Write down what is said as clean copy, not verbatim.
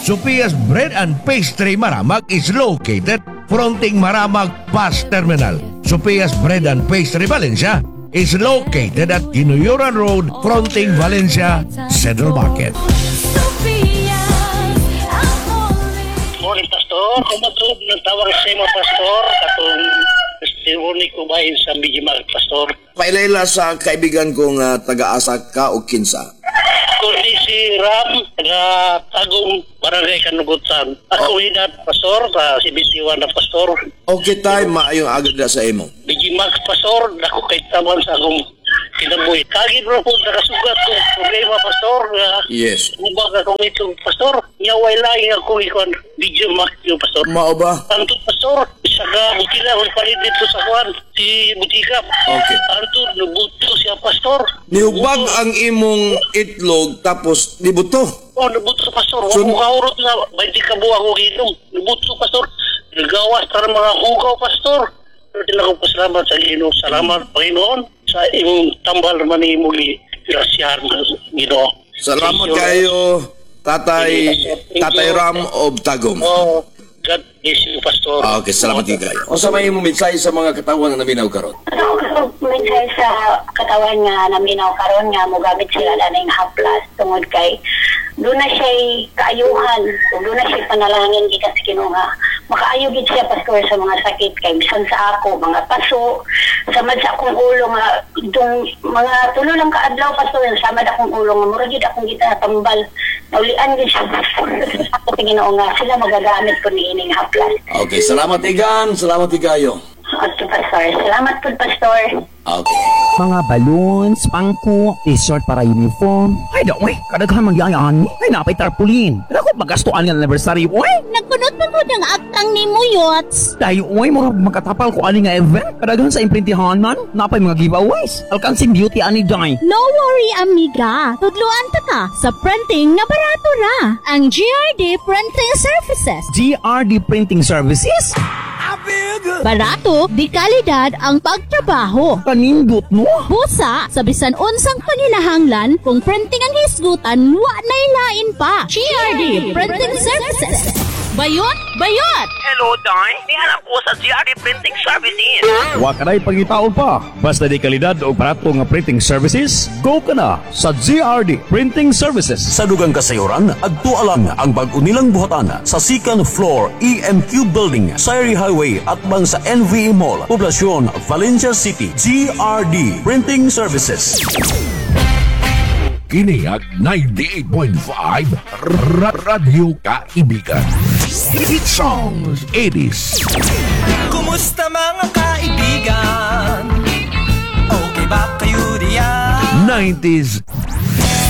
Sophia's Bread and Pastry Maramag is located fronting Maramag Bus Terminal. Sophia's Bread and Pastry Valencia is located at Ginuyuran Road fronting Valencia Central Market. Morning, Pastor. Kumatod ng tawag sa mga Pastor. Katong testimony ko ba sa Bijimag, Pastor? Pailayla sa kaibigan kong taga-asa ka o kinsa. Kundi si Ram, taga-tagong barangay Kanugutan. Ako hinat, Pastor, sa CBC1 na Pastor. Okay tayo, maayong agad na sa imo. Bijimag, Pastor, dako kay taman sa akong kinabuhi. Kagin mo po, nakasugat kong problema, Pastor. Yes. Mubag akong itong, Pastor. Nyaway lang akong ikon. Bijimag yung, Pastor. Mao ba? Antod, Pastor, isaga butila, wala palit dito sa kuwan, si Butika. Okay. Antod, nabuto siya, Pastor. Nihubag ang imong itlog tapos nibuto. Oh, nabuto, Pastor. So, Wala mo kaurot na, 20 ka buwang ko ginom. Nabuto, Pastor. Nagawas para mga hugaw, Pastor. Pero tinakong pasalamat sa Ginoo. Salamat, Panginoon, sa imong tambal naman ni imong grasyahan, Ginoo. Salamat kayo, Tatay Ram of Tagum. Oh, God bless you, Pastor. Okay, salamat kayo. O sa may imong mensahe sa mga katawan na naminaw karon. Minsan sa katawan nga naminaw karon nga mogamit sila laning haplas tungod kay doon na siya kaayuhan, doon na siya panalangin gikan sa Ginoo nga makaayo gid siya, Pastor, sa mga sakit kay bisan sa ako mga paso samad sa akong ulo nga itong mga tulo lang kaadlaw, Pastor, samad akong ulo nga mura gid akong gitatambal naulian gid siya ako Ginoo nga sila magagamit ko ni ining haplas. Okay, salamat igan, salamat kayo. Okay, Pastor. Salamat po, Pastor. Okay. Mga balloons, pangko, t-shirt para uniform. Ay, daw, kadaghan magyayaan. Ay, napay tarpaulin. Ako, magastuan nga anniversary, oy. Nagkunot mo po ng aktang ni mo, Yots. Dahil, oy, makatapal ko ani nga event. Kadaghan sa imprintihan man. Napay mga giveaways. Alkansing beauty ani day. No worry, amiga. Tudluan ta ka sa printing na barato ra. Ang GRD Printing Services. GRD Printing Services? Barato, di kalidad ang pagtrabaho. Kanindot, no? Busa, sa bisan unsang paninahanglan, kung printing ang hisgutan, wa na ilain pa. GRD Printing Services. Bayot! Bayot! Hello, Day. Nihanap ko sa GRD Printing Services. Wa ka na'y pangitaon pa. Basta di kalidad o barato nga printing services, go ka na sa GRD Printing Services. Sa dugang kasayuran, agtualang ang bag-unilang buhatan sa second floor EMQ Building, Sayri Highway at bang sa NVE Mall, Poblasyon, Valencia City. GRD Printing Services. Kiniag 98.5 Radio Kaibigan. Hit songs 80s. Kumusta mga kaibigan? Okay ba kayo diyan? 90s